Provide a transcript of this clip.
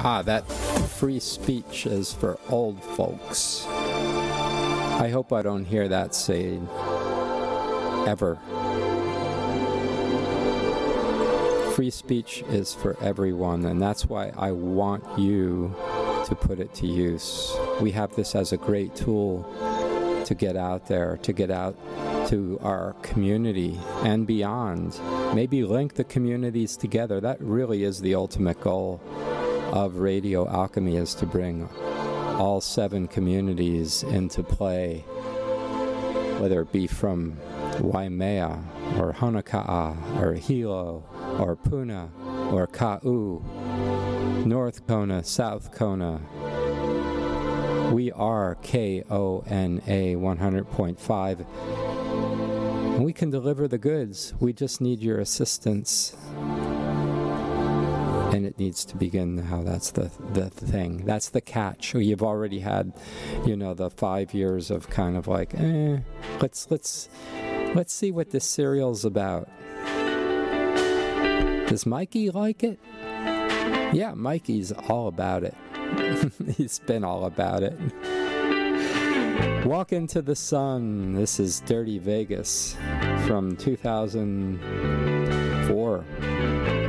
That free speech is for old folks. I hope I don't hear that said ever. Free speech is for everyone, and that's why I want you to put it to use. We have this as a great tool to get out there, to get out to our community and beyond. Maybe link the communities together. That really is the ultimate goal of Radio Alchemy, is to bring all 7 communities into play, whether it be from Waimea or Honoka'a or Hilo or Puna or Ka'u, North Kona, South Kona. We are KONA 100.5, and we can deliver the goods. We just need your assistance. And it needs to begin now. That's the thing. That's the catch. You've already had, the 5 years of kind of like, let's see what this serial's about. Does Mikey like it? Yeah, Mikey's all about it. He's been all about it. Walk into the Sun. This is Dirty Vegas from 2004.